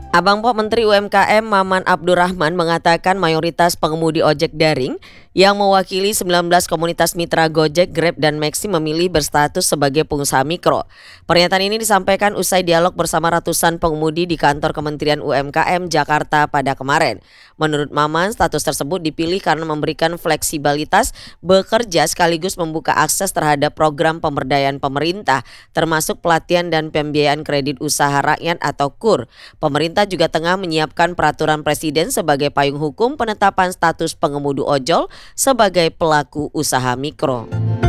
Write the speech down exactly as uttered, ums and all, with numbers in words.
Abang Po Menteri U M K M Maman Abdurrahman mengatakan mayoritas pengemudi ojek daring yang mewakili sembilan belas komunitas mitra Gojek, Grab, dan Maxi memilih berstatus sebagai pengusaha mikro. Pernyataan ini disampaikan usai dialog bersama ratusan pengemudi di kantor Kementerian U M K M Jakarta pada kemarin. Menurut Maman, status tersebut dipilih karena memberikan fleksibilitas bekerja sekaligus membuka akses terhadap program pemberdayaan pemerintah, termasuk pelatihan dan pembiayaan kredit usaha rakyat atau K U R. Pemerintah juga tengah menyiapkan peraturan presiden sebagai payung hukum penetapan status pengemudi ojol sebagai pelaku usaha mikro.